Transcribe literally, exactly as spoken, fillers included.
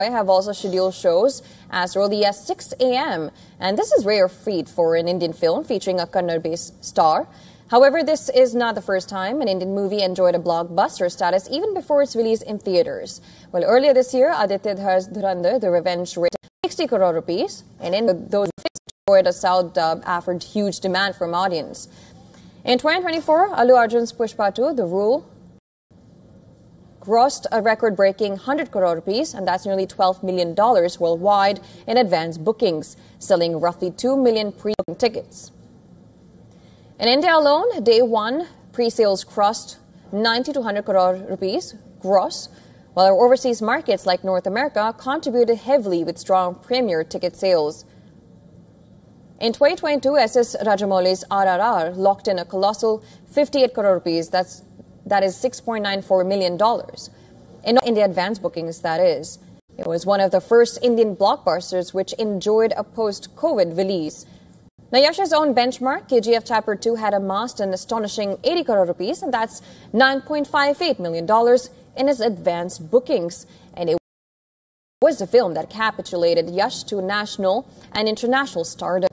have also scheduled shows as early as six a m And this is rare feat for an Indian film featuring a Kannada-based star. However, this is not the first time an Indian movie enjoyed a blockbuster status even before its release in theaters. Well, earlier this year, Aditya Dhar's Dhurandhar, The Revenge, rated sixty crore rupees, and in those enjoyed a South dub offered huge demand from audience. In twenty twenty-four, Allu Arjun's Pushpa two, The Rule, grossed a record-breaking one hundred crore rupees, and that's nearly twelve million dollars worldwide in advance bookings, selling roughly two million pre-booking tickets. In India alone, day one pre-sales crossed ninety to one hundred crore rupees gross, while our overseas markets like North America contributed heavily with strong premier ticket sales. In twenty twenty-two, S S Rajamouli's R R R locked in a colossal fifty-eight crore rupees. That's That is six point nine four million dollars. In India advance bookings, that is. It was one of the first Indian blockbusters which enjoyed a post-COVID release. Now, Yash's own benchmark, K G F Chapter two, had amassed an astonishing eighty crore rupees, and that's nine point five eight million dollars in its advance bookings. And it was a film that capitulated Yash to national and international stardom.